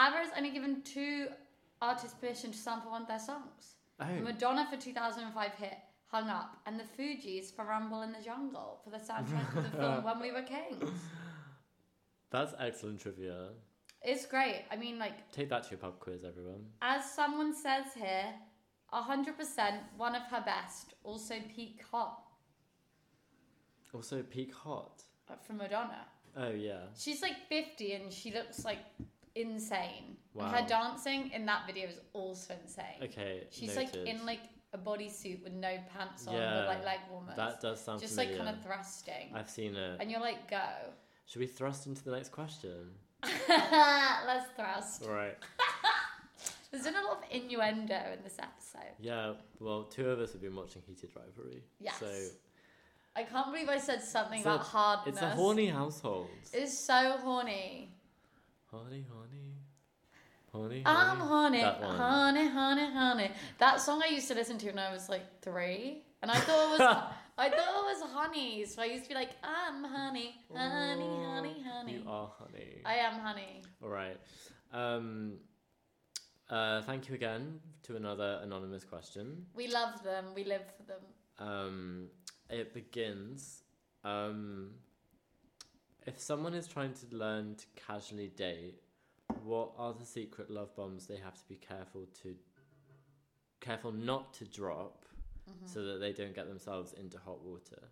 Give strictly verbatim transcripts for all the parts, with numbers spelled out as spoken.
Ava has only given two artists permission to sample one of their songs. Oh. Madonna for two thousand five hit Hung Up, and the Fugees for Rumble in the Jungle for the soundtrack of the film When We Were Kings. That's excellent trivia. It's great. I mean, like... Take that to your pub quiz, everyone. As someone says here, one hundred percent one of her best, also peak hot. Also peak hot? From Madonna. Oh, yeah. She's like fifty and she looks like insane. Wow. And her dancing in that video is also insane. Okay, She's noted. like in like a bodysuit with no pants on, Yeah, with like leg warmers. That does sound Just familiar. like kind of thrusting. I've seen it. And you're like, go. Should we thrust into the next question? Let's thrust. Right. There's been a lot of innuendo in this episode. Yeah, well, two of us have been watching Heated Rivalry. Yes. So I can't believe I said something It's about a- hardness. it's a horny household. It's so horny. Horny, horny. Horny, I'm horny. horny, That one. honey, honey, honey. That song I used to listen to when I was like three, and I thought it was, I thought it was honey. So I used to be like, I'm honey, honey, Oh, honey, honey. You are honey. I am honey. All right. Um, uh, thank you again to another anonymous question. We love them. We live for them. Um, it begins. Um, if someone is trying to learn to casually date, what are the secret love bombs they have to be careful to careful not to drop, Mm-hmm. so that they don't get themselves into hot water?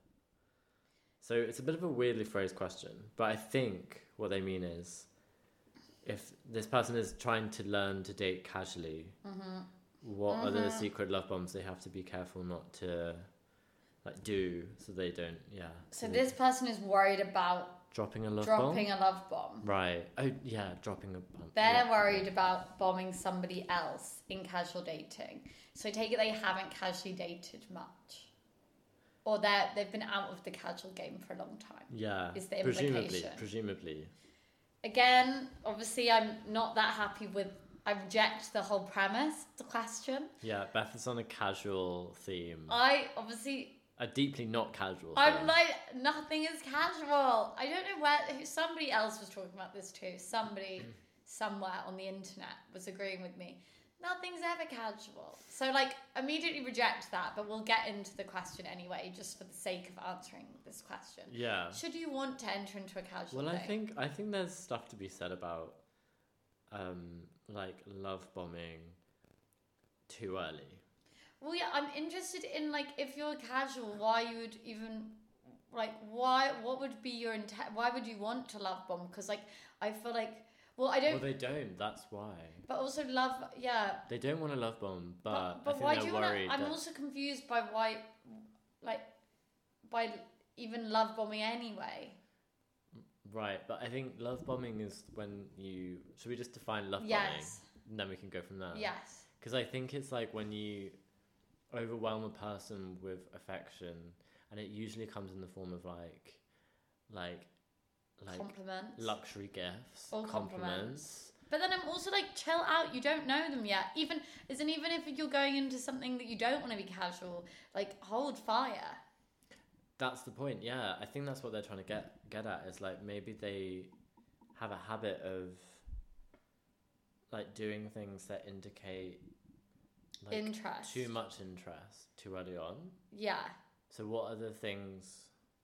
So it's a bit of a weirdly phrased question, but I think what they mean is, if this person is trying to learn to date casually, Mm-hmm. what are the Mhm. secret love bombs they have to be careful not to like do, so they don't, yeah. So they- this person is worried about dropping a love bomb? dropping a love bomb. Right. Oh, yeah, dropping a bomb. They're yeah. worried about bombing somebody else in casual dating. So I take it they haven't casually dated much. Or they're, they've been out of the casual game for a long time. Yeah. Is the presumably, implication. presumably. Again, obviously I'm not that happy with... I reject the whole premise, the question. Yeah, Beth is on a casual theme. I obviously... A deeply not casual I'm theme. like, nothing is casual. I don't know where... who- Somebody else was talking about this too. Somebody somewhere on the internet was agreeing with me. Nothing's ever casual. So, like, immediately reject that, but we'll get into the question anyway, just for the sake of answering this question. Yeah. Should you want to enter into a casual Well, I date? think I think there's stuff to be said about, um, like love bombing too early. Well, yeah, I'm interested in, like, if you're casual, why you would even, like, why, what would be your intent, why would you want to love bomb? Because, like, I feel like, well, I don't, Well, they don't. That's why but also love, yeah. they don't want to love bomb, but, But, but I think why they're do you want to, worried I'm that also confused by why, like, by even love bombing anyway. right. But I think love bombing is when you. Should we just define love bombing, Yes, and then we can go from there? yes. Because I think it's like when you overwhelm a person with affection, and it usually comes in the form of like, like, like Compliments. luxury gifts, Or compliments. compliments. But then I'm also like, chill out. You don't know them yet. Even isn't even if you're going into something that you don't want to be casual, like hold fire. That's the point. Yeah, I think that's what they're trying to get get at. Is like maybe they have a habit of like doing things that indicate like Interest. too much interest too early on. Yeah. So what are the things?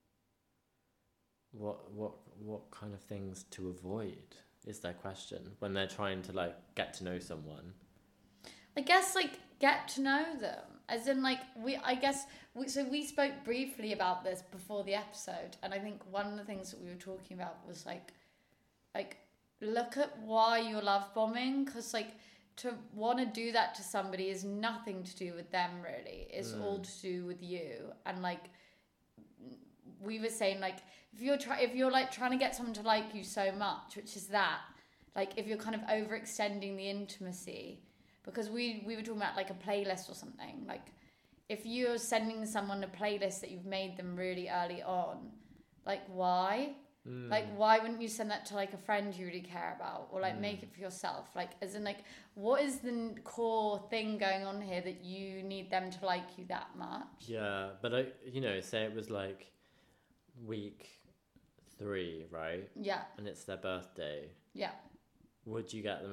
What what what kind of things to avoid is their question when they're trying to like get to know someone. I guess like get to know them, as in like we. I guess we. So we spoke briefly about this before the episode, and I think one of the things that we were talking about was like, like look at why you're love bombing, because like to want to do that to somebody is nothing to do with them really. It's Mm. all to do with you, and like we were saying, like if you're try if you're like trying to get someone to like you so much, which is that, like if you're kind of overextending the intimacy. Because we, we were talking about like a playlist or something. Like if you're sending someone a playlist that you've made them really early on, like why? Mm. Like why wouldn't you send that to like a friend you really care about? Or like Mm. make it for yourself? Like as in like what is the n- core thing going on here that you need them to like you that much? Yeah, but I, you know, say it was like week three, right? Yeah, And it's their birthday. yeah. Would you get them